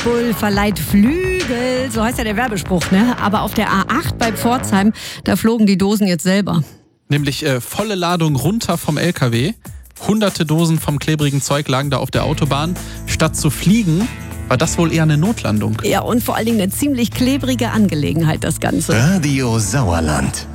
Bull verleiht Flügel, so heißt ja der Werbespruch, ne? Aber auf der A8 bei Pforzheim, da flogen die Dosen jetzt selber. Nämlich volle Ladung runter vom LKW. Hunderte Dosen vom klebrigen Zeug lagen da auf der Autobahn. Statt zu fliegen, war das wohl eher eine Notlandung. Ja, und vor allen Dingen eine ziemlich klebrige Angelegenheit, das Ganze. Radio Sauerland.